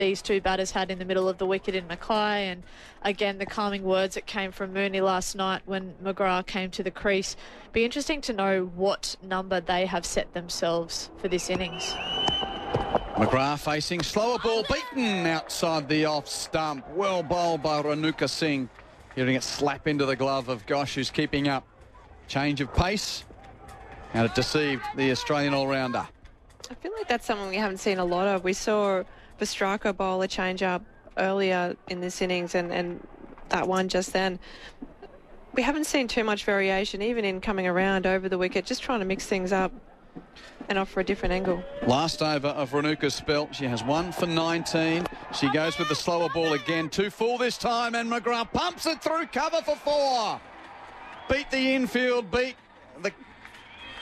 these two batters had in the middle of the wicket in Mackay, and again the calming words that came from Mooney last night when McGrath came to the crease. Be interesting to know what number they have set themselves for this innings. McGrath facing slower ball, beaten outside the off stump. Well bowled by Renuka Singh, hearing it slap into the glove of Gosh, who's keeping up. Change of pace, and it deceived the Australian all-rounder. I feel like that's something we haven't seen a lot of. We saw Vastraka bowl a change-up earlier in this innings and that one just then. We haven't seen too much variation, even in coming around over the wicket, just trying to mix things up and offer a different angle. Last over of Renuka's spell. She has 1 for 19. She goes with the slower ball again. 2 full this time, and McGrath pumps it through, cover for 4. Beat the infield, beat the